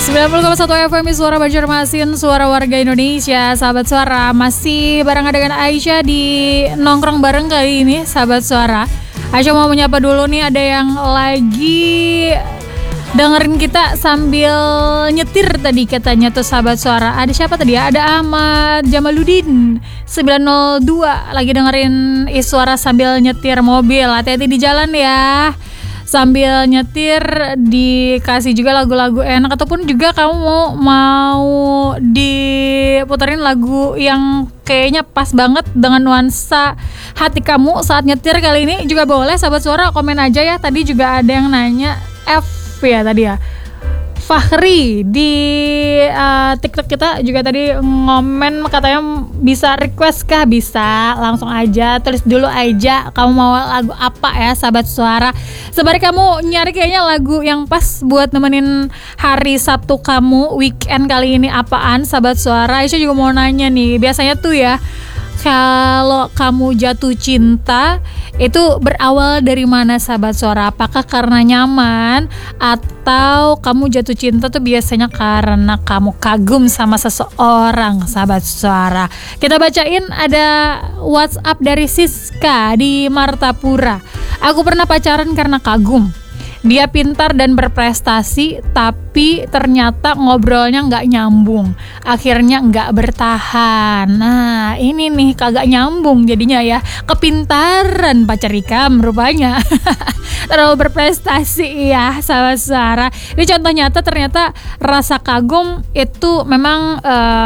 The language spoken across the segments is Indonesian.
90,1 FM Suara Banjarmasin, suara warga Indonesia. Sahabat Suara, masih barengan dengan Aisyah di nongkrong bareng kali ini, sahabat Suara. Aisyah mau menyapa dulu nih, ada yang lagi dengerin kita sambil nyetir tadi katanya tuh, sahabat Suara. Ada siapa tadi ya? Ada Ahmad Jamaluddin 902 lagi dengerin Iswara sambil nyetir mobil. Hati-hati di jalan ya. Sambil nyetir dikasih juga lagu-lagu enak, ataupun juga kamu mau diputerin lagu yang kayaknya pas banget dengan nuansa hati kamu saat nyetir kali ini juga boleh, sahabat Suara. Komen aja ya. Tadi juga ada yang nanya, F ya tadi ya, Fahri di TikTok kita juga tadi ngomen katanya bisa request kah? Bisa, langsung aja tulis dulu aja kamu mau lagu apa ya, sahabat Suara. Sembari kamu nyari kayaknya lagu yang pas buat nemenin hari Sabtu kamu, weekend kali ini apaan, sahabat Suara. Aisyah juga mau nanya nih, biasanya tuh ya kalau kamu jatuh cinta itu berawal dari mana, sahabat Suara? Apakah karena nyaman atau kamu jatuh cinta tuh biasanya karena kamu kagum sama seseorang, sahabat Suara? Kita bacain, ada WhatsApp dari Siska di Martapura. Aku pernah pacaran karena kagum. Dia pintar dan berprestasi, tapi ternyata ngobrolnya nggak nyambung. Akhirnya nggak bertahan. Nah, ini nih kagak nyambung jadinya ya. Kepintaran pacar Ikam rupanya. Terlalu berprestasi ya, sahabat Suara. Ini contoh nyata, ternyata rasa kagum itu memang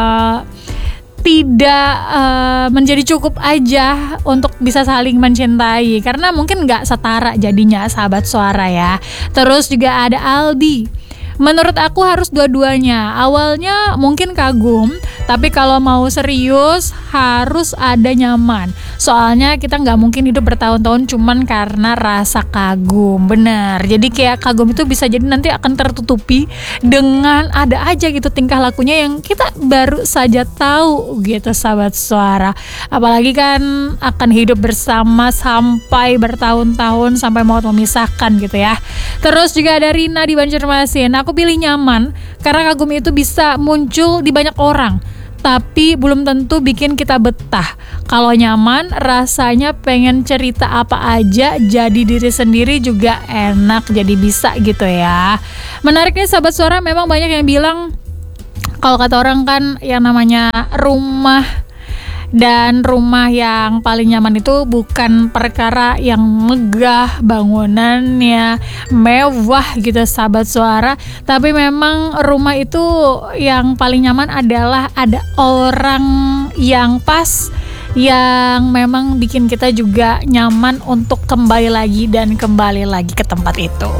tidak menjadi cukup aja untuk bisa saling mencintai, karena mungkin nggak setara jadinya, sahabat Suara ya. Terus juga ada Aldi. Menurut aku harus dua-duanya. Awalnya mungkin kagum, tapi kalau mau serius harus ada nyaman. Soalnya kita nggak mungkin hidup bertahun-tahun cuman karena rasa kagum. Benar. Jadi kayak kagum itu bisa jadi nanti akan tertutupi dengan ada aja gitu tingkah lakunya yang kita baru saja tahu gitu, sahabat Suara. Apalagi kan akan hidup bersama sampai bertahun-tahun, sampai mau memisahkan gitu ya. Terus juga ada Rina di Banjarmasin. Aku pilih nyaman karena kagum itu bisa muncul di banyak orang, tapi belum tentu bikin kita betah. Kalau nyaman rasanya pengen cerita apa aja, jadi diri sendiri juga enak, jadi bisa gitu ya. Menariknya, sahabat Suara, memang banyak yang bilang kalau kata orang kan yang namanya rumah dan rumah yang paling nyaman itu bukan perkara yang megah, bangunannya mewah gitu, sahabat Suara, tapi memang rumah itu yang paling nyaman adalah ada orang yang pas, yang memang bikin kita juga nyaman untuk kembali lagi dan kembali lagi ke tempat itu.